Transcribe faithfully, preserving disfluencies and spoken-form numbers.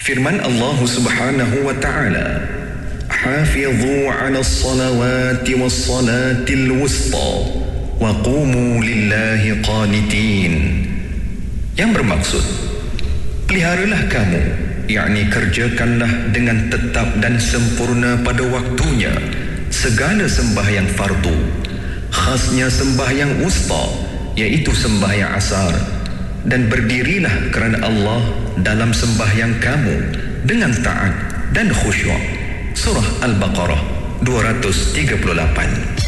Firman Allah Subhanahu wa taala, "Hafidhu 'alas salawati was salatil wusta wa qumu lillahi qanitin." Yang bermaksud, peliharalah kamu, yakni kerjakanlah dengan tetap dan sempurna pada waktunya segala sembahyang fardu, khasnya sembahyang wusta, iaitu sembahyang asar, dan berdirilah kerana Allah dalam sembahyang kamu dengan taat dan khusyuk. Surah Al-Baqarah dua ratus tiga puluh lapan.